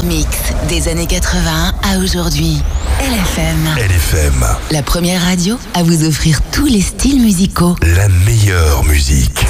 meilleur mix des années 80 à aujourd'hui. LFM. La première radio à vous offrir tous les styles musicaux. La meilleure musique.